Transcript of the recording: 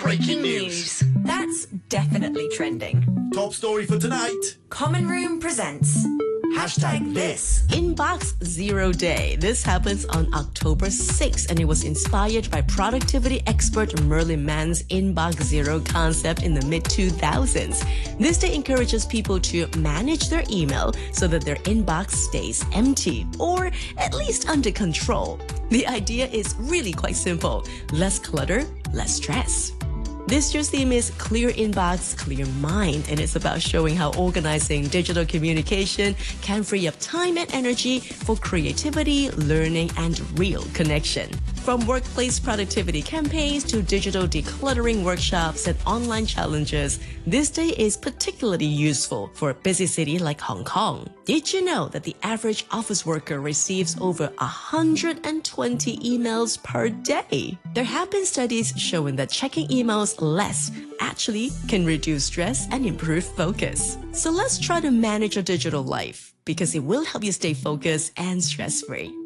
Breaking news. That's definitely trending. Top story for tonight. Common Room presents #this. Inbox Zero Day. This happens on October 6th, and it was inspired by productivity expert Merlin Mann's Inbox Zero concept in the mid-2000s. This day encourages people to manage their email so that their inbox stays empty, or at least under control. The idea is really quite simple. Less clutter, less stress. This year's theme is Clear Inbox, Clear Mind, and it's about showing how organizing digital communication can free up time and energy for creativity, learning, and real connection. From workplace productivity campaigns to digital decluttering workshops and online challenges, this day is particularly useful for a busy city like Hong Kong. Did you know that the average office worker receives over 120 emails per day? There have been studies showing that checking emails less actually can reduce stress and improve focus. So let's try to manage your digital life, because it will help you stay focused and stress-free.